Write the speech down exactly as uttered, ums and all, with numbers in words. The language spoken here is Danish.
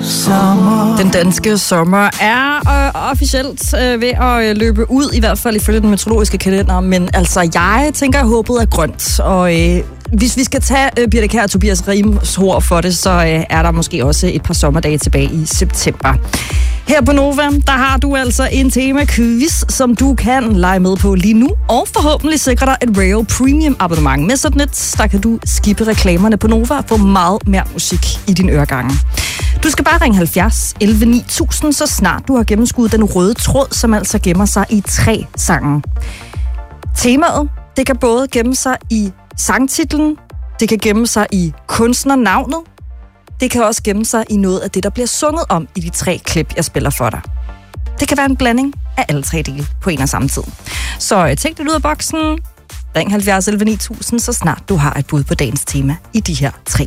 sommer. Den danske sommer er øh, officielt øh, ved at øh, løbe ud, i hvert fald ifølge den meteorologiske kalender, men altså jeg tænker, at håbet er grønt, og øh, hvis vi skal tage øh, Birte Kjær og Tobias Rims ord for det, så øh, er der måske også et par sommerdage tilbage i september. Her på Nova, der har du altså en tema-quiz, som du kan lege med på lige nu, og forhåbentlig sikre dig et Rayo Premium abonnement. Med sådan et, der kan du skippe reklamerne på Nova og få meget mere musik i din øregange. Du skal bare ringe halvfjerds elleve ni tusind, så snart du har gennemskuddet den røde tråd, som altså gemmer sig i tre sange. Temaet, det kan både gemme sig i sangtitlen, det kan gemme sig i kunstnernavnet, det kan også gemme sig i noget af det, der bliver sunget om i de tre klip, jeg spiller for dig. Det kan være en blanding af alle tre dele på en og samme tid. Så tænk lidt ud af boksen, ring halvfjerds elleve ni tusind, så snart du har et bud på dagens tema i de her tre